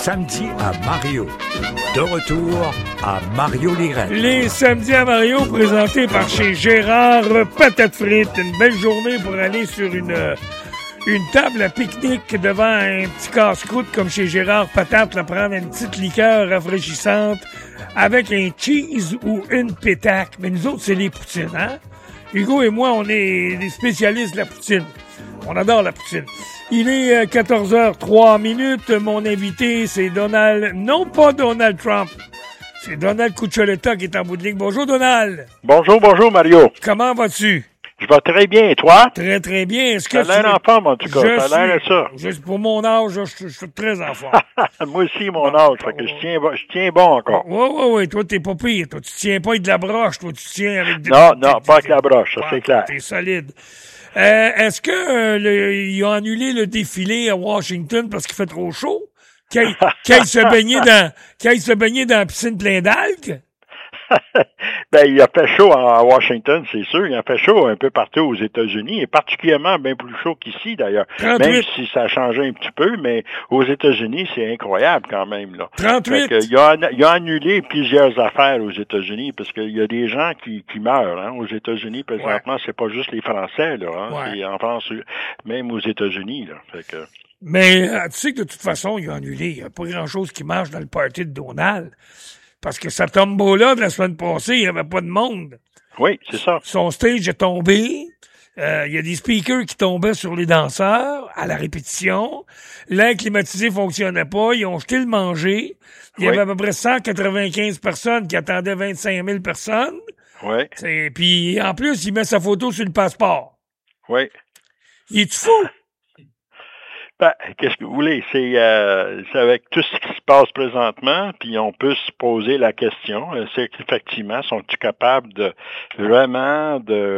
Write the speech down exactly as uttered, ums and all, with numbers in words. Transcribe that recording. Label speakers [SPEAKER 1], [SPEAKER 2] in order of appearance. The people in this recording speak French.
[SPEAKER 1] samedis à Mario. De retour à Mario Lirette.
[SPEAKER 2] Les samedis à Mario, présentés par chez Gérard Patate Frites. Une belle journée pour aller sur une, une table à pique-nique devant un petit casse-croûte comme chez Gérard Patate, là, prendre une petite liqueur rafraîchissante avec un cheese ou une pétaque. Mais nous autres, c'est les poutines, hein? Hugo et moi, on est des spécialistes de la poutine. On adore la poutine. Il est quatorze heures trois minutes. Mon invité, c'est Donald... Non, pas Donald Trump. C'est Donald Cuccioletta qui est en bout de ligne. Bonjour, Donald.
[SPEAKER 3] Bonjour, bonjour, Mario.
[SPEAKER 2] Comment vas-tu?
[SPEAKER 3] Je vais très bien, et toi?
[SPEAKER 2] Très, très bien. Est-ce que
[SPEAKER 3] t'as l'air en forme, en tout cas.
[SPEAKER 2] Je
[SPEAKER 3] t'as l'air
[SPEAKER 2] suis...
[SPEAKER 3] de ça.
[SPEAKER 2] Juste pour mon âge, je, je, je suis très en forme.
[SPEAKER 3] Moi aussi, mon bon, âge. Fait que je tiens, je tiens bon encore.
[SPEAKER 2] Oui, oui, oui. Toi, t'es pas pire. Toi, tu tiens pas avec de la broche. Toi, tu tiens avec des...
[SPEAKER 3] Non, non, pas avec la broche. Ça, c'est clair.
[SPEAKER 2] T'es solide. Euh, est-ce que euh, le, ils ont annulé le défilé à Washington parce qu'il fait trop chaud? Qu'il aille se baigner dans, qu'il aille se baigner dans la piscine pleine d'algues?
[SPEAKER 3] Ben, il a fait chaud à Washington, c'est sûr. Il a fait chaud un peu partout aux États-Unis, et particulièrement bien plus chaud qu'ici, d'ailleurs.
[SPEAKER 2] trente-huit
[SPEAKER 3] Même si ça a changé un petit peu, mais aux États-Unis, c'est incroyable quand même, là.
[SPEAKER 2] trente-huit
[SPEAKER 3] Fait que, il, a, il a annulé plusieurs affaires aux États-Unis, parce qu'il y a des gens qui, qui meurent, hein, aux États-Unis. Présentement, ouais. C'est pas juste les Français, là, hein. Ouais. C'est en France, même aux États-Unis, là. Fait que...
[SPEAKER 2] Mais, tu sais que de toute façon, il a annulé. Il n'y a pas grand-chose qui marche dans le party de Donald. Parce que sa tombola de la semaine passée, il n'y avait pas de monde.
[SPEAKER 3] Oui, c'est ça.
[SPEAKER 2] Son stage est tombé. Euh, il y a des speakers qui tombaient sur les danseurs à la répétition. L'air climatisé fonctionnait pas. Ils ont jeté le manger. Il y oui. avait à peu près cent quatre-vingt-quinze personnes qui attendaient vingt-cinq mille personnes.
[SPEAKER 3] Oui.
[SPEAKER 2] C'est, puis en plus, il met sa photo sur le passeport.
[SPEAKER 3] Oui.
[SPEAKER 2] Il est fou?
[SPEAKER 3] Ben, qu'est-ce que vous voulez? C'est, euh, c'est avec tout ce qui se passe présentement, puis on peut se poser la question, c'est qu'effectivement, sont-ils capables de vraiment de